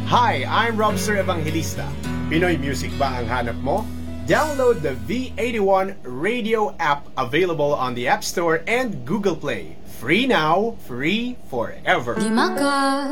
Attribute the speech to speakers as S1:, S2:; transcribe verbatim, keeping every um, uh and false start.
S1: Hi, I'm Robster Evangelista. Pinoy music ba ang hanap mo? Download the V eighty-one radio app available on the App Store and Google Play. Free now, free forever.
S2: Di maka